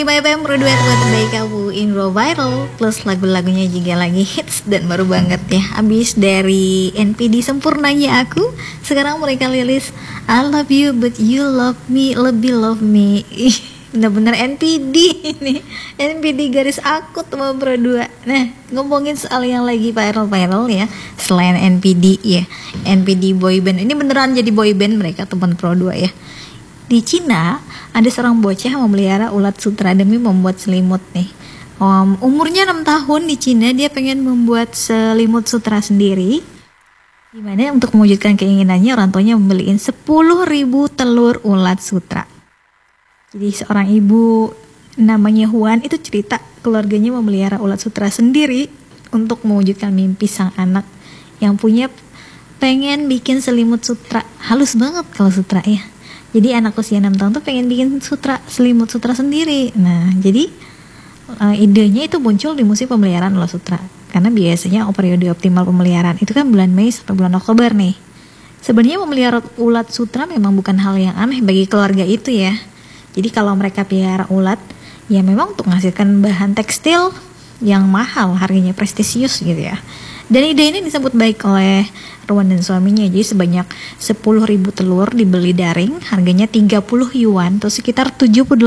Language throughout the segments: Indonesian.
BBM Pro duet buat terbaik kamu Indro Viral, plus lagu-lagunya juga lagi hits dan baru banget ya. Abis dari NPD Sempurnanya Aku, sekarang mereka rilis I Love You But You Love Me, Lebih Love Me. Bener-bener NPD ini, NPD garis akut sama Pro 2. Nah, ngomongin soal yang lagi viral-viral ya, selain NPD ya, NPD boyband, ini beneran jadi boyband mereka teman Pro 2 ya. Di Cina, ada seorang bocah memelihara ulat sutra demi membuat selimut nih. Umurnya 6 tahun di Cina, dia pengen membuat selimut sutra sendiri. Dimana untuk mewujudkan keinginannya, orang tuanya membeliin 10.000 telur ulat sutra. Jadi seorang ibu namanya Huan itu cerita keluarganya memelihara ulat sutra sendiri untuk mewujudkan mimpi sang anak yang punya pengen bikin selimut sutra. Halus banget kalau sutra ya. Jadi anak usia 6 tahun tuh pengen bikin selimut sutra sendiri. Nah, jadi idenya itu muncul di musim pemeliharaan ulat sutra. Karena biasanya periode optimal pemeliharaan itu kan bulan Mei sampai bulan Oktober nih. Sebenarnya memelihara ulat sutra memang bukan hal yang aneh bagi keluarga itu ya. Jadi kalau mereka pelihara ulat, ya memang untuk menghasilkan bahan tekstil yang mahal, harganya prestisius gitu ya. Dan ide ini disambut baik oleh Ruan dan suaminya. Jadi sebanyak 10.000 telur dibeli daring, harganya 30 yuan atau sekitar 78.000.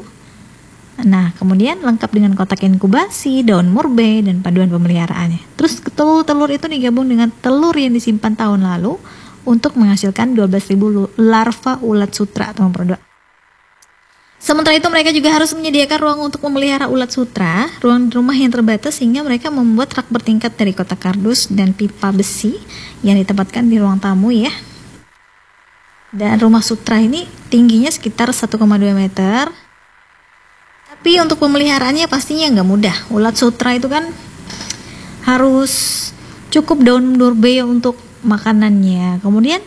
Nah, kemudian lengkap dengan kotak inkubasi, daun murbe, dan paduan pemeliharaannya. Terus telur itu digabung dengan telur yang disimpan tahun lalu untuk menghasilkan 12.000 larva ulat sutra atau produk. Sementara itu mereka juga harus menyediakan ruang untuk memelihara ulat sutra, ruang rumah yang terbatas sehingga mereka membuat rak bertingkat dari kotak kardus dan pipa besi yang ditempatkan di ruang tamu ya. Dan rumah sutra ini tingginya sekitar 1,2 meter. Tapi untuk pemeliharaannya pastinya nggak mudah. Ulat sutra itu kan harus cukup daun murbe untuk makanannya. Kemudian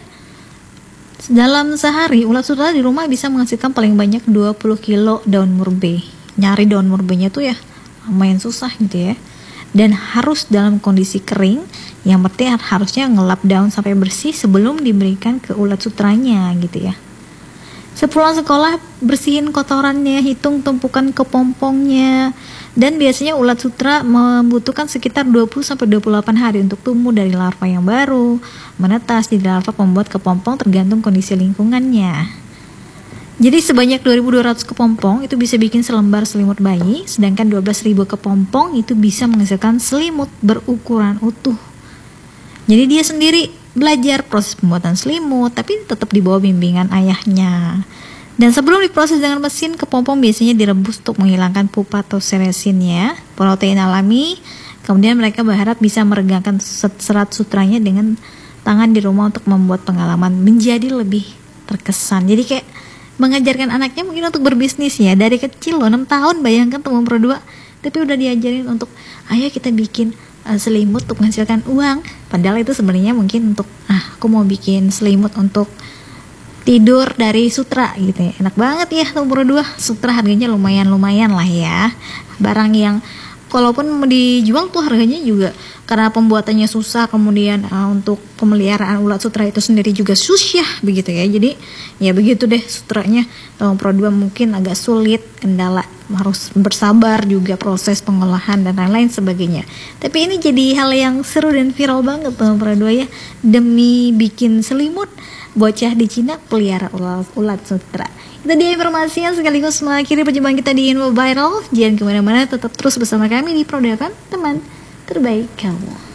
dalam sehari, ulat sutra di rumah bisa menghasilkan paling banyak 20 kilo daun murbe. Nyari daun murbenya tuh ya lumayan susah gitu ya. Dan harus dalam kondisi kering, yang penting harusnya ngelap daun sampai bersih sebelum diberikan ke ulat sutranya gitu ya. Sepulang sekolah, bersihin kotorannya, hitung tumpukan kepompongnya. Dan biasanya ulat sutra membutuhkan sekitar 20-28 hari untuk tumbuh dari larva yang baru, menetas di larva pembuat kepompong tergantung kondisi lingkungannya. Jadi sebanyak 2.200 kepompong itu bisa bikin selembar selimut bayi, sedangkan 12.000 kepompong itu bisa menghasilkan selimut berukuran utuh. Jadi dia sendiri belajar proses pembuatan selimut, tapi tetap di bawah bimbingan ayahnya. Dan sebelum diproses dengan mesin, kepompong biasanya direbus untuk menghilangkan pupa atau seresinnya, protein alami. Kemudian mereka berharap bisa meregangkan serat sutranya dengan tangan di rumah untuk membuat pengalaman menjadi lebih terkesan. Jadi kayak mengajarkan anaknya mungkin untuk berbisnis ya. Dari kecil loh, 6 tahun bayangkan teman Pro 2. Tapi udah diajarin untuk, ayo kita bikin selimut untuk menghasilkan uang. Padahal itu sebenarnya mungkin untuk, aku mau bikin selimut untuk tidur dari sutra gitu ya. Enak banget ya nomor 2. Sutra harganya lumayan lah ya. Barang yang kalaupun dijual tuh harganya juga karena pembuatannya susah, kemudian untuk pemeliharaan ulat sutra itu sendiri juga susah begitu ya. Jadi ya begitu deh sutranya. Nomor 2 mungkin agak sulit, kendala harus bersabar juga proses pengolahan dan lain-lain sebagainya. Tapi ini jadi hal yang seru dan viral banget nomor 2 ya. Demi bikin selimut, bocah di Cina pelihara ulat sutra. Itu dia informasinya sekaligus mengakhiri perjumpaan kita di Info Viral. Jangan kemana-mana, tetap terus bersama kami di Pro 2, teman terbaik kamu.